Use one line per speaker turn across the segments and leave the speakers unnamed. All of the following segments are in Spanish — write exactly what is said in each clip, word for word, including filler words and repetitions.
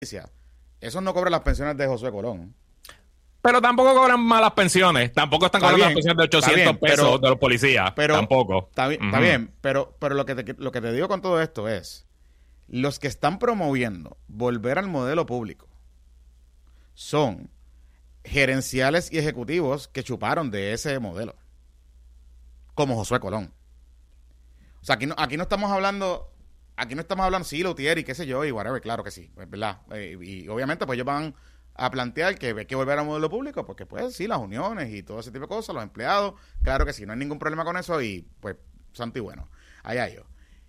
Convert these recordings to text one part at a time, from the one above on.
Esos no cobran las pensiones de Josué Colón.
Pero tampoco cobran malas pensiones. Tampoco están cobrando las pensiones de ochocientos
bien,
pesos
pero,
de los policías.
Pero,
tampoco.
Está bien, uh-huh. está bien pero, pero lo, que te, lo que te digo con todo esto es, los que están promoviendo volver al modelo público son gerenciales y ejecutivos que chuparon de ese modelo. Como Josué Colón. O sea, aquí no, aquí no estamos hablando... Aquí no estamos hablando, sí, Lautier y qué sé yo, y whatever, claro que sí, ¿verdad? Eh, y obviamente, pues ellos van a plantear que hay que volver al modelo público, porque pues sí, las uniones y todo ese tipo de cosas, los empleados, claro que sí, no hay ningún problema con eso y pues, santo y bueno, allá yo.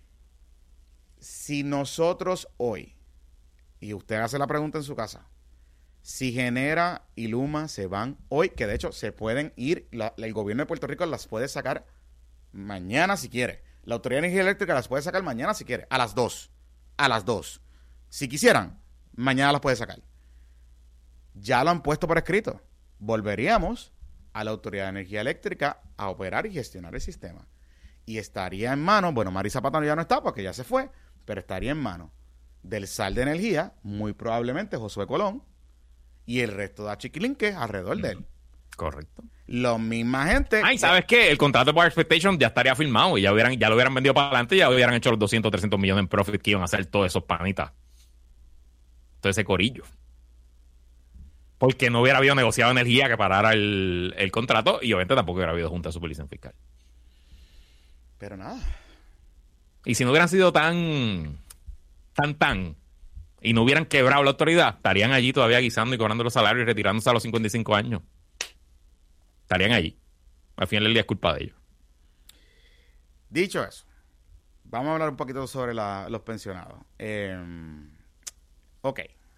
Si nosotros hoy, y usted hace la pregunta en su casa, si Genera y Luma se van hoy, que de hecho se pueden ir, la, la, el gobierno de Puerto Rico las puede sacar mañana si quiere. La Autoridad de Energía Eléctrica las puede sacar mañana si quiere, a las dos. A las dos. Si quisieran, mañana las puede sacar. Ya lo han puesto por escrito. Volveríamos a la Autoridad de Energía Eléctrica a operar y gestionar el sistema. Y estaría en manos, bueno, Mari Zapata ya no está porque ya se fue, pero estaría en manos del S A L de Energía, muy probablemente Josué Colón, y el resto de Chiquilinque alrededor de él.
Correcto.
La misma gente...
Ay, ¿sabes qué? El contrato de Power Expectation ya estaría firmado y ya, hubieran, ya lo hubieran vendido para adelante y ya hubieran hecho los doscientos, trescientos millones en profit que iban a hacer todos esos panitas. Todo ese corillo. Porque no hubiera habido negociado energía que parara el, el contrato y obviamente tampoco hubiera habido junta de supervisión fiscal.
Pero nada.
Y si no hubieran sido tan, tan, tan, y no hubieran quebrado la autoridad, estarían allí todavía guisando y cobrando los salarios y retirándose a los cincuenta y cinco años. Estarían allí. Al final del día es culpa de ellos.
Dicho eso, vamos a hablar un poquito sobre la, los pensionados. Eh, ok.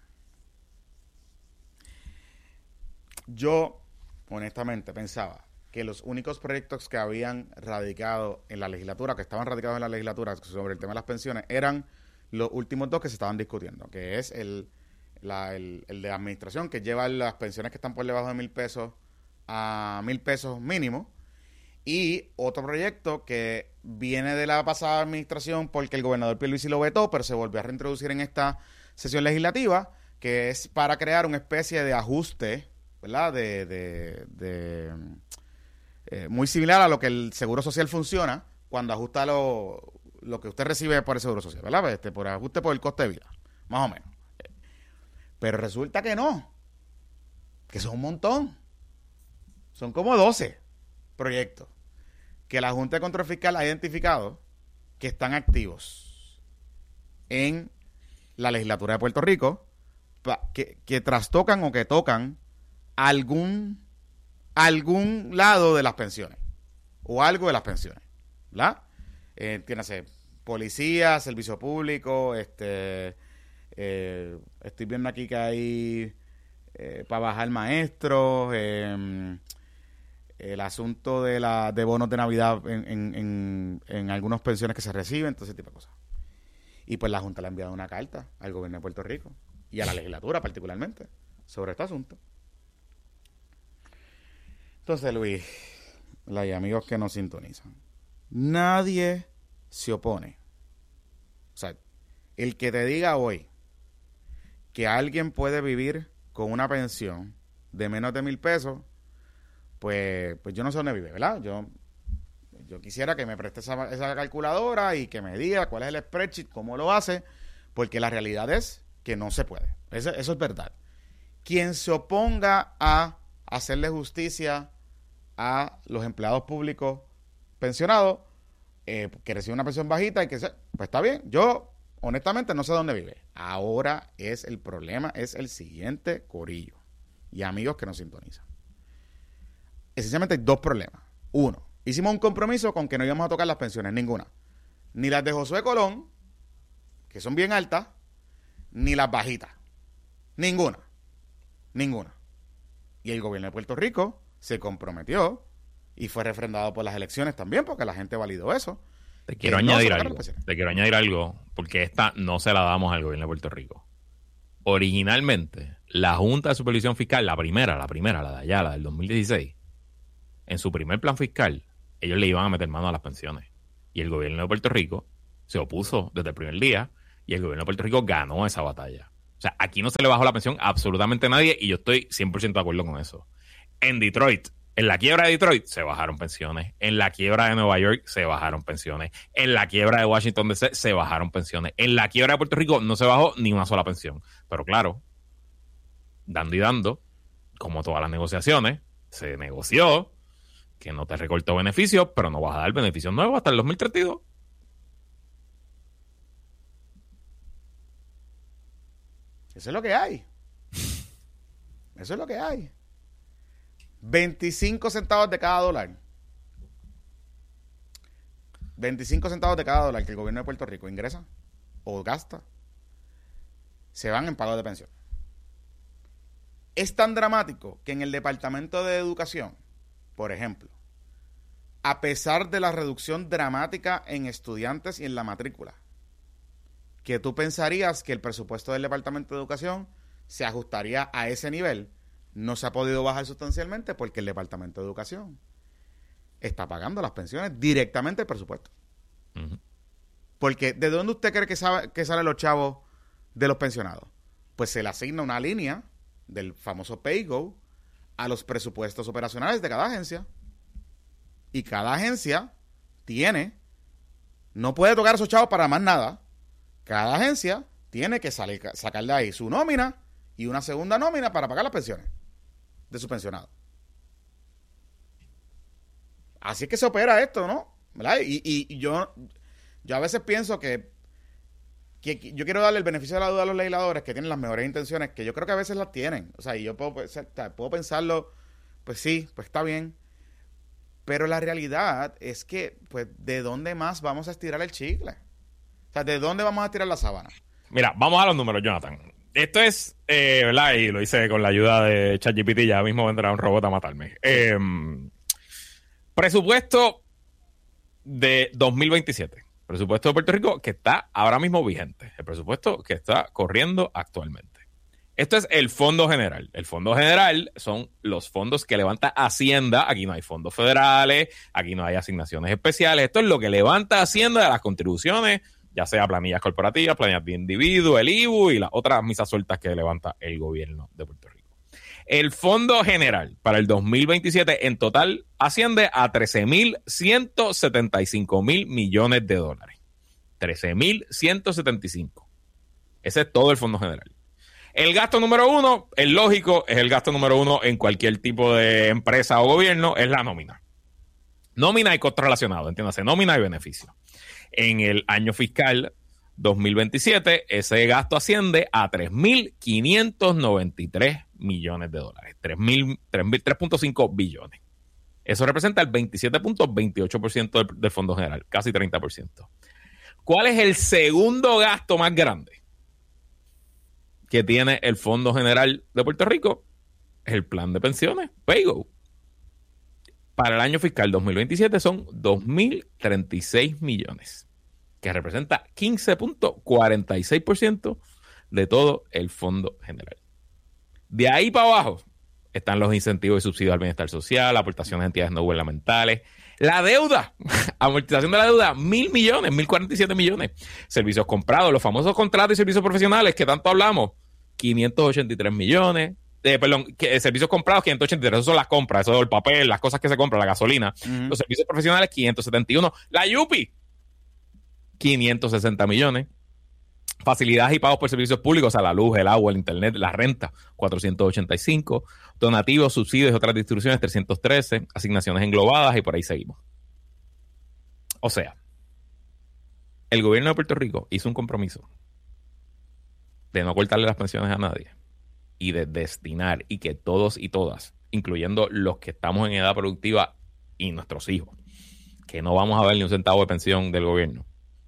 Yo, honestamente, pensaba que los únicos proyectos que habían radicado en la legislatura, que estaban radicados en la legislatura sobre el tema de las pensiones, eran los últimos dos que se estaban discutiendo, que es el, la, el, el de administración, que lleva las pensiones que están por debajo de mil pesos a mil pesos mínimo, y otro proyecto que viene de la pasada administración porque el gobernador Pierluisi lo vetó, pero se volvió a reintroducir en esta sesión legislativa, que es para crear una especie de ajuste, ¿verdad? De, de, de eh, muy similar a lo que el Seguro Social funciona cuando ajusta lo, lo que usted recibe por el Seguro Social, ¿verdad? Este, por ajuste por el coste de vida, más o menos. Pero resulta que no, que son un montón. Son como doce proyectos que la Junta de Control Fiscal ha identificado que están activos en la legislatura de Puerto Rico, que, que trastocan o que tocan algún, algún lado de las pensiones o algo de las pensiones, ¿verdad? Eh, entiéndase, policía, servicio público, este, eh, estoy viendo aquí que hay eh, para bajar maestros, eh, el asunto de la de bonos de Navidad en, en, en, en algunas pensiones que se reciben, todo ese tipo de cosas. Y pues la Junta le ha enviado una carta al gobierno de Puerto Rico y a la legislatura particularmente sobre este asunto. Entonces, Luis, y amigos que nos sintonizan, nadie se opone. O sea, el que te diga hoy que alguien puede vivir con una pensión de menos de mil pesos, pues, pues yo no sé dónde vive, ¿verdad? Yo, yo quisiera que me preste esa, esa calculadora y que me diga cuál es el spreadsheet, cómo lo hace, porque la realidad es que no se puede. Eso, eso es verdad. Quien se oponga a hacerle justicia a los empleados públicos pensionados, eh, que reciben una pensión bajita y que se, pues está bien. Yo, honestamente, no sé dónde vive. Ahora es el problema, es el siguiente corillo. Y amigos que nos sintonizan. Esencialmente hay dos problemas. Uno, hicimos un compromiso con que no íbamos a tocar las pensiones, ninguna. Ni las de Josué Colón, que son bien altas, ni las bajitas. Ninguna. Ninguna. Y el gobierno de Puerto Rico se comprometió y fue refrendado por las elecciones también, porque la gente validó eso.
Te quiero añadir algo. Te quiero añadir algo, porque esta no se la damos al gobierno de Puerto Rico. Originalmente, la Junta de Supervisión Fiscal, la primera, la primera, la de allá, la del dos mil dieciséis, en su primer plan fiscal, ellos le iban a meter mano a las pensiones. Y el gobierno de Puerto Rico se opuso desde el primer día y el gobierno de Puerto Rico ganó esa batalla. O sea, aquí no se le bajó la pensión a absolutamente nadie y yo estoy cien por ciento de acuerdo con eso. En Detroit, en la quiebra de Detroit, se bajaron pensiones. En la quiebra de Nueva York, se bajaron pensiones. En la quiebra de Washington D C, se bajaron pensiones. En la quiebra de Puerto Rico, no se bajó ni una sola pensión. Pero claro, dando y dando, como todas las negociaciones, se negoció que no te recortó beneficios, pero no vas a dar beneficios nuevos hasta el dos mil treinta y dos.
Eso es lo que hay. Eso es lo que hay. veinticinco centavos de cada dólar. veinticinco centavos de cada dólar que el gobierno de Puerto Rico ingresa o gasta, se van en pago de pensión. Es tan dramático que en el Departamento de Educación, por ejemplo, a pesar de la reducción dramática en estudiantes y en la matrícula, que tú pensarías que el presupuesto del Departamento de Educación se ajustaría a ese nivel, no se ha podido bajar sustancialmente porque el Departamento de Educación está pagando las pensiones directamente del presupuesto. Uh-huh. Porque ¿de dónde usted cree que, sabe, que salen los chavos de los pensionados? Pues se le asigna una línea del famoso PayGo a los presupuestos operacionales de cada agencia. Y cada agencia tiene, no puede tocar a esos chavos para más nada. Cada agencia tiene que salir, sacar de ahí su nómina y una segunda nómina para pagar las pensiones de sus pensionados. Así es que se opera esto, ¿no? ¿Verdad? Y, y, y yo, yo a veces pienso que, que, que yo quiero darle el beneficio de la duda a los legisladores que tienen las mejores intenciones, que yo creo que a veces las tienen. O sea, y yo puedo, puedo pensarlo, pues sí, pues está bien. Pero la realidad es que, pues, ¿de dónde más vamos a estirar el chicle? O sea, ¿de dónde vamos a tirar la sábana?
Mira, vamos a los números, Jonathan. Esto es, eh, ¿verdad? Y lo hice con la ayuda de ChatGPT, ya mismo vendrá un robot a matarme. Eh, presupuesto de dos mil veintisiete. Presupuesto de Puerto Rico que está ahora mismo vigente. El presupuesto que está corriendo actualmente. Esto es el Fondo General. El Fondo General son los fondos que levanta Hacienda. Aquí no hay fondos federales, aquí no hay asignaciones especiales. Esto es lo que levanta Hacienda de las contribuciones, ya sea planillas corporativas, planillas de individuo, el I B U y las otras misas sueltas que levanta el gobierno de Puerto Rico. El Fondo General para el dos mil veintisiete en total asciende a trece mil ciento setenta y cinco mil millones de dólares. trece mil ciento setenta y cinco. Ese es todo el Fondo General. El gasto número uno, el lógico, es el gasto número uno en cualquier tipo de empresa o gobierno, es la nómina. Nómina y costo relacionado, entiéndase, nómina y beneficio. En el año fiscal dos mil veintisiete, ese gasto asciende a tres mil quinientos noventa y tres millones de dólares, tres punto cinco billones. Eso representa el veintisiete punto veintiocho por ciento del, del Fondo General, casi treinta por ciento. ¿Cuál es el segundo gasto más grande que tiene el Fondo General de Puerto Rico? Es el plan de pensiones, PayGo. Para el año fiscal dos mil veintisiete son dos mil treinta y seis millones, que representa quince punto cuarenta y seis por ciento de todo el Fondo General. De ahí para abajo están los incentivos y subsidios al bienestar social, aportaciones a entidades no gubernamentales, la deuda, amortización de la deuda, mil millones, mil cuarenta y siete millones. Servicios comprados, los famosos contratos y servicios profesionales que tanto hablamos, quinientos ochenta y tres millones. Eh, perdón, que, servicios comprados, quinientos ochenta y tres. Eso son las compras, eso es el papel, las cosas que se compran, la gasolina. Uh-huh. Los servicios profesionales, quinientos setenta y uno. La Yupi, quinientos sesenta millones. Facilidades y pagos por servicios públicos, o sea, la luz, el agua, el internet, la renta, cuatrocientos ochenta y cinco. Donativos, subsidios y otras distribuciones, trescientos trece. Asignaciones englobadas y por ahí seguimos. O sea, el gobierno de Puerto Rico hizo un compromiso de no cortarle las pensiones a nadie y de destinar y que todos y todas, incluyendo los que estamos en edad productiva y nuestros hijos, que no vamos a ver ni un centavo de pensión del gobierno,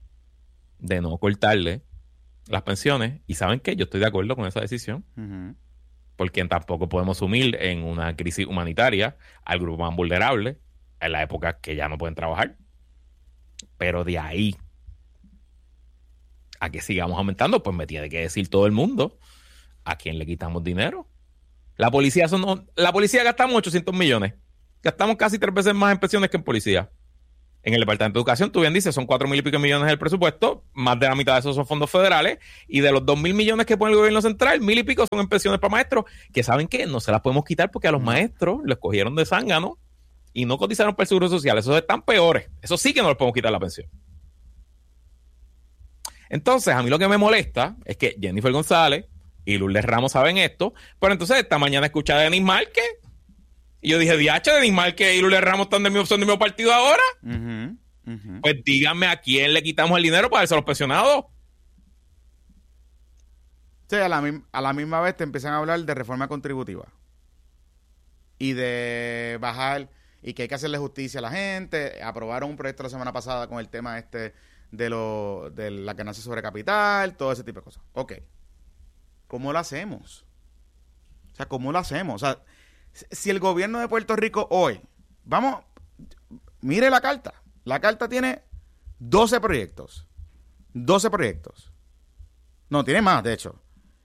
de no cortarle las pensiones. Y ¿saben qué? Yo estoy de acuerdo con esa decisión. Uh-huh. Porque tampoco podemos sumir en una crisis humanitaria al grupo más vulnerable en la época que ya no pueden trabajar. Pero de ahí a que sigamos aumentando, pues me tiene que decir todo el mundo a quién le quitamos dinero. La policía son, la policía gastamos ochocientos millones. Gastamos casi tres veces más en pensiones que en policía. En el Departamento de Educación, tú bien dices, son cuatro mil y pico millones del presupuesto, más de la mitad de esos son fondos federales, y de los dos mil millones que pone el gobierno central, mil y pico son en pensiones para maestros, que saben que no se las podemos quitar porque a los maestros los cogieron de zángano y no cotizaron para el seguro social. Esos están peores. Eso sí que no les podemos quitar la pensión. Entonces, a mí lo que me molesta es que Jennifer González y Lourdes Ramos saben esto, pero entonces esta mañana escuché a Denis Márquez y yo dije, diache, Denis Márquez y Lourdes Ramos están de mi, son de mi partido ahora.
Uh-huh, uh-huh.
Pues díganme a quién le quitamos el dinero para darse a los pensionados.
Sí, a la, a la misma vez te empiezan a hablar de reforma contributiva y de bajar, y que hay que hacerle justicia a la gente. Aprobaron un proyecto la semana pasada con el tema este de, lo, de la ganancia sobre capital, todo ese tipo de cosas. Ok. ¿Cómo lo hacemos? O sea, ¿cómo lo hacemos? O sea, si el gobierno de Puerto Rico hoy, vamos, mire la carta. La carta tiene doce proyectos. doce proyectos. No, tiene más, de hecho.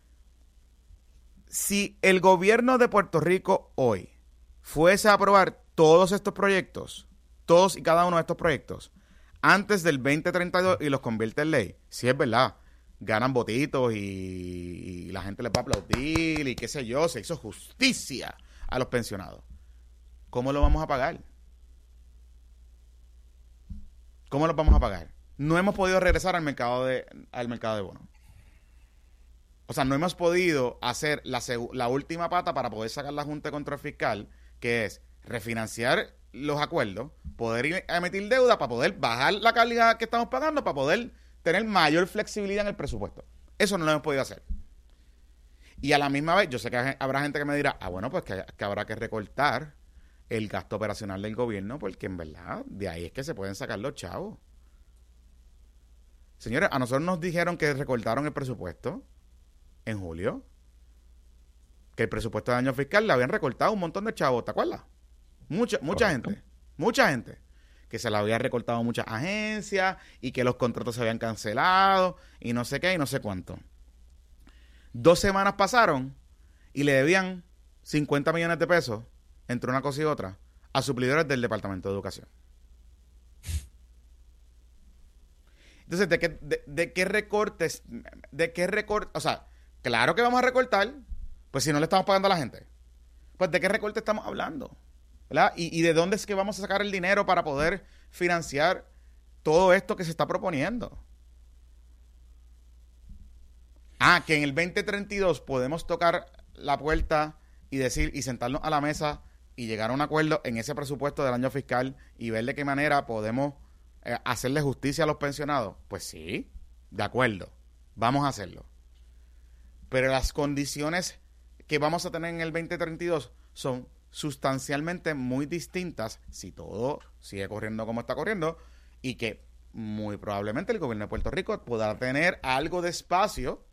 Si el gobierno de Puerto Rico hoy fuese a aprobar todos estos proyectos, todos y cada uno de estos proyectos, antes del veinte treinta y dos y los convierte en ley, si es verdad, ganan votitos y, y la gente les va a aplaudir y qué sé yo, se hizo justicia a los pensionados. ¿Cómo lo vamos a pagar? ¿Cómo lo vamos a pagar? No hemos podido regresar al mercado de, al mercado de bonos. O sea, no hemos podido hacer la, la última pata para poder sacar la Junta de Control Fiscal, que es refinanciar los acuerdos, poder ir a emitir deuda para poder bajar la calidad que estamos pagando, para poder tener mayor flexibilidad en el presupuesto. Eso no lo hemos podido hacer. Y a la misma vez, yo sé que habrá gente que me dirá, ah, bueno, pues que, que habrá que recortar el gasto operacional del gobierno, porque en verdad, de ahí es que se pueden sacar los chavos. Señores, a nosotros nos dijeron que recortaron el presupuesto en julio, que el presupuesto de año fiscal le habían recortado un montón de chavos, ¿te acuerdas? Mucha, mucha gente, mucha gente, que se le había recortado muchas agencias y que los contratos se habían cancelado y no sé qué y no sé cuánto. Dos semanas pasaron y le debían cincuenta millones de pesos entre una cosa y otra a suplidores del Departamento de Educación. Entonces, ¿de qué, de, de qué recortes? ¿De qué recortes? O sea, claro que vamos a recortar, pues si no le estamos pagando a la gente. Pues ¿de qué recorte estamos hablando? ¿Verdad? ¿Y, y de dónde es que vamos a sacar el dinero para poder financiar todo esto que se está proponiendo? Ah, que en el veinte treinta y dos podemos tocar la puerta y decir, y sentarnos a la mesa y llegar a un acuerdo en ese presupuesto del año fiscal y ver de qué manera podemos eh, hacerle justicia a los pensionados. Pues sí, de acuerdo, vamos a hacerlo. Pero las condiciones que vamos a tener en el veinte treinta y dos son sustancialmente muy distintas si todo sigue corriendo como está corriendo, y que muy probablemente el gobierno de Puerto Rico podrá tener algo de espacio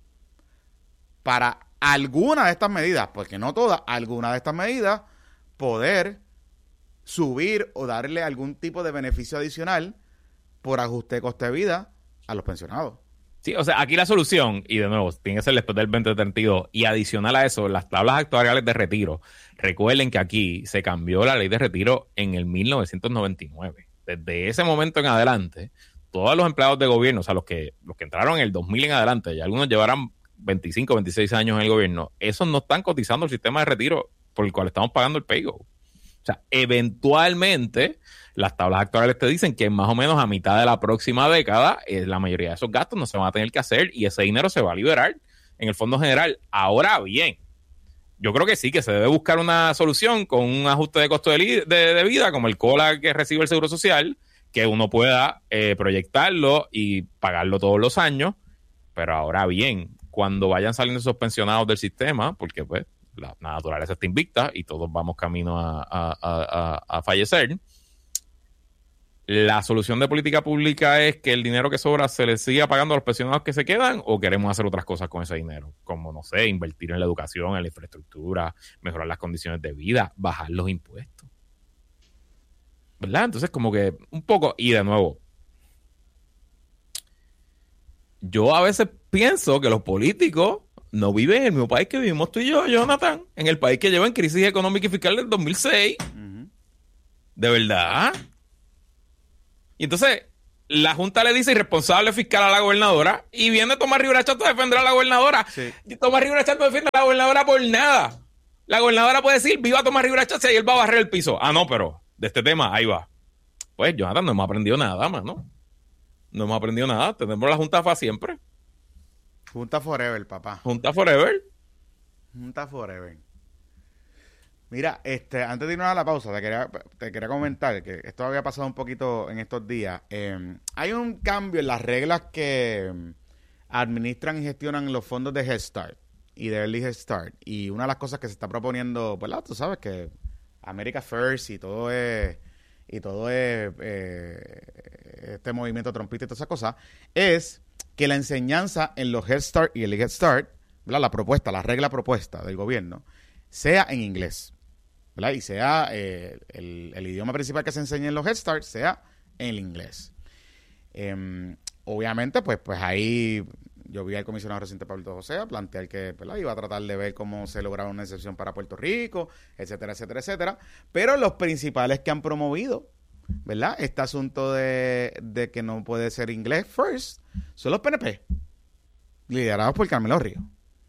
para alguna de estas medidas, porque no todas, alguna de estas medidas, poder subir o darle algún tipo de beneficio adicional por ajuste de coste de vida a los pensionados.
Sí, o sea, aquí la solución, y de nuevo, tiene que ser después del veinte treinta y dos, y adicional a eso, las tablas actuariales de retiro. Recuerden que aquí se cambió la ley de retiro en el mil novecientos noventa y nueve. Desde ese momento en adelante, todos los empleados de gobierno, o sea, los que, los que entraron en el dos mil en adelante, y algunos llevarán veinticinco, veintiséis años en el gobierno, esos no están cotizando el sistema de retiro por el cual estamos pagando el pay-go. O sea, eventualmente, las tablas actuales te dicen que más o menos a mitad de la próxima década, eh, la mayoría de esos gastos no se van a tener que hacer y ese dinero se va a liberar en el Fondo General. Ahora bien, yo creo que sí, que se debe buscar una solución con un ajuste de costo de, li- de, de vida, como el COLA que recibe el Seguro Social, que uno pueda eh, proyectarlo y pagarlo todos los años. Pero ahora bien, cuando vayan saliendo esos pensionados del sistema, porque pues la, la naturaleza está invicta y todos vamos camino a, a, a, a fallecer, ¿la solución de política pública es que el dinero que sobra se le siga pagando a los pensionados que se quedan, o queremos hacer otras cosas con ese dinero? Como, no sé, invertir en la educación, en la infraestructura, mejorar las condiciones de vida, bajar los impuestos. ¿Verdad? Entonces, como que un poco, y de nuevo, yo a veces pienso que los políticos no viven en el mismo país que vivimos tú y yo, Jonathan, en el país que lleva en crisis económica y fiscal del dos mil seis. Uh-huh. ¿De verdad? Y entonces la Junta le dice irresponsable fiscal a la gobernadora y viene Tomás Rivera Chatto a defender a la gobernadora. Sí. Y Tomás Rivera Chatto defiende a la gobernadora por nada. La gobernadora puede decir, viva Tomás Rivera Chatto y él va a barrer el piso. Ah, no, pero de este tema, ahí va. Pues, Jonathan, no hemos aprendido nada más, ¿no? No hemos aprendido nada. Tenemos la Junta para siempre.
Junta forever, papá.
Junta forever.
Junta forever. Mira, este, antes de irnos a la pausa, te quería, te quería comentar que esto había pasado un poquito en estos días. Eh, hay un cambio en las reglas que administran y gestionan los fondos de Head Start y de Early Head Start. Y una de las cosas que se está proponiendo, ¿verdad? Tú sabes que America First y todo es, y todo es eh, este movimiento trompista y todas esas cosas, es que la enseñanza en los Head Start y Early Head Start, ¿verdad? La propuesta, la regla propuesta del gobierno, sea en inglés. ¿Verdad? Y sea eh, el, el idioma principal que se enseña en los Head Start sea en el inglés. Eh, obviamente, pues, pues ahí yo vi al comisionado reciente Pablo José plantear que, ¿verdad?, iba a tratar de ver cómo se lograba una excepción para Puerto Rico, etcétera, etcétera, etcétera. Pero los principales que han promovido, ¿verdad?, este asunto de, de que no puede ser inglés first, son los P N P, liderados por Carmelo Ríos.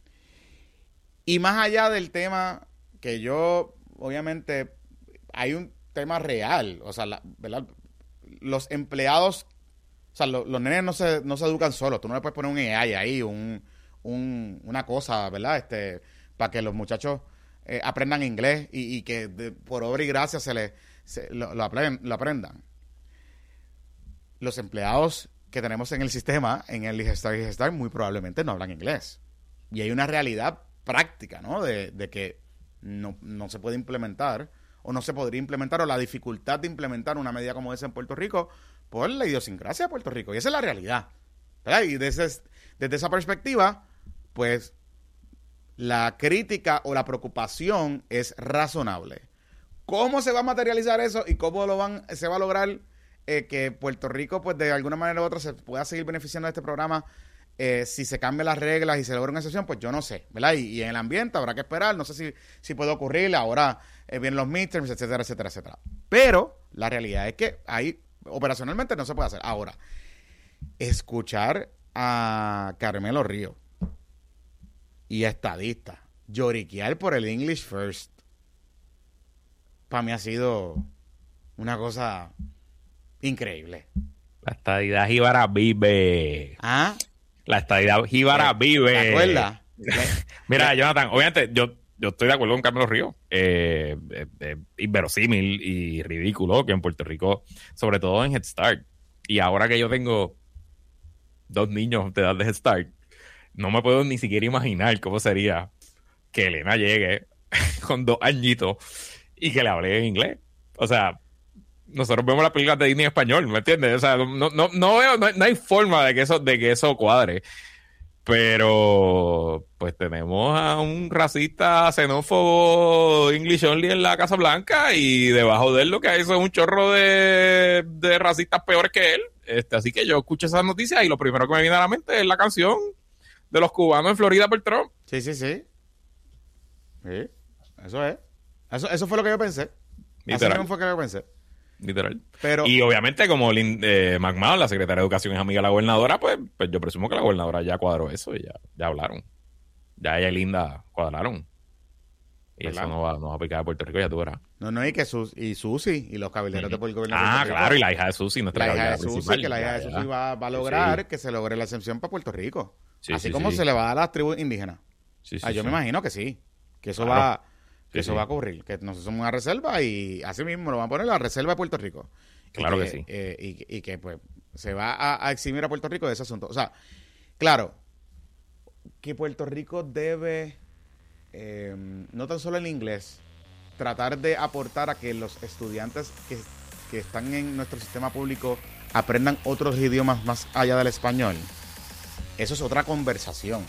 Y más allá del tema que yo... Obviamente, hay un tema real. O sea, la, ¿verdad? Los empleados, o sea, lo, los nenes no se, no se educan solos. Tú no le puedes poner un A I ahí, un, un, una cosa, ¿verdad? Este, para que los muchachos eh, aprendan inglés y, y que de, por obra y gracia se les se, lo, lo, aprend, lo aprendan. Los empleados que tenemos en el sistema, en el Head Start y Head Start, muy probablemente no hablan inglés. Y hay una realidad práctica, ¿no? De, de que No, no se puede implementar o no se podría implementar o la dificultad de implementar una medida como esa en Puerto Rico por la idiosincrasia de Puerto Rico. Y esa es la realidad, ¿verdad? Y desde, desde esa perspectiva, pues la crítica o la preocupación es razonable. ¿Cómo se va a materializar eso y cómo lo van se va a lograr eh, que Puerto Rico, pues de alguna manera u otra, se pueda seguir beneficiando de este programa? Eh, si se cambian las reglas y se logra una excepción, pues yo no sé, ¿verdad? Y, y en el ambiente habrá que esperar, no sé si, si puede ocurrir, ahora eh, vienen los midterms, etcétera, etcétera, etcétera. Pero la realidad es que ahí operacionalmente no se puede hacer. Ahora, escuchar a Carmelo Ríos y a estadistas lloriquear por el English First, para mí ha sido una cosa increíble.
La estadidad jíbara vive.
¿Ah?
La estadidad jíbara vive.
¿Te acuerdas?
Mira, Jonathan, obviamente yo, yo estoy de acuerdo con Carmelo Ríos. Eh, eh, eh, inverosímil y ridículo que en Puerto Rico, sobre todo en Head Start, y ahora que yo tengo dos niños de edad de Head Start, no me puedo ni siquiera imaginar cómo sería que Elena llegue con dos añitos y que le hable en inglés. O sea, nosotros vemos las películas de Disney en español, ¿me entiendes? O sea, no, no, no veo, no, no hay forma de que eso, de que eso cuadre. Pero pues tenemos a un racista xenófobo English only en la Casa Blanca y debajo de él lo que hay es un chorro de, de racistas peores que él. Este, así que yo escucho esas noticias y lo primero que me viene a la mente es la canción de los cubanos en Florida por Trump.
Sí, sí, sí. Sí, eso es. Eso, eso fue lo que yo pensé.
Literal.
Así fue lo que yo pensé.
Literal.
Pero,
y obviamente como Lynn, eh, McMahon, la secretaria de Educación, es amiga de la gobernadora, pues, pues yo presumo que la gobernadora ya cuadró eso y ya, ya hablaron. Ya ella y Linda cuadraron. Y ¿verdad? Eso no va, no va a aplicar a Puerto Rico, ya tú verás.
No, no, y que Sus, y Susi y los cabilderos
uh-huh.
de Puerto Rico.
Ah, claro, y la hija de Susi, nuestra
la hija de
principal.
Susi, que la hija de Susi va, va a lograr sí. que se logre la excepción para Puerto Rico. Sí, Así sí, como sí. se le va a dar a las tribus indígenas. Sí, sí, ah, yo sí. me imagino que sí. Que eso claro. va que sí, eso sí. va a ocurrir. Que nosotros somos una reserva y así mismo lo van a poner la reserva de Puerto Rico.
Claro
que,
que sí.
Eh, y, y que pues se va a, a eximir a Puerto Rico de ese asunto. O sea, claro, que Puerto Rico debe, eh, no tan solo en inglés, tratar de aportar a que los estudiantes que, que están en nuestro sistema público aprendan otros idiomas más allá del español. Eso es otra conversación.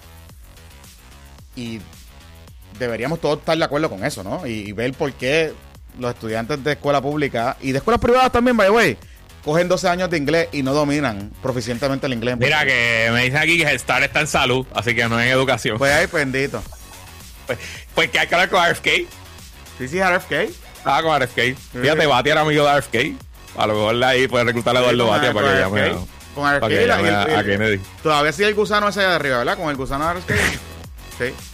Y deberíamos todos estar de acuerdo con eso, ¿no? Y, y ver por qué los estudiantes de escuela pública y de escuelas privadas también, by the way, cogen doce años de inglés y no dominan proficientemente el inglés.
Mira que me dicen aquí que Head Start está en salud, así que no en educación.
Pues ahí, bendito.
Pues, pues que hay que hablar con R F K.
Sí, sí, R F K.
Ah, con R F K. Fíjate, Bati era amigo de R F K. A lo mejor ahí puede reclutar a Eduardo Batia para que llame a,
con el
para que llame a, a Kennedy.
Todavía sigue el gusano ese allá de arriba, ¿verdad? Con el gusano de Arcade. Sí.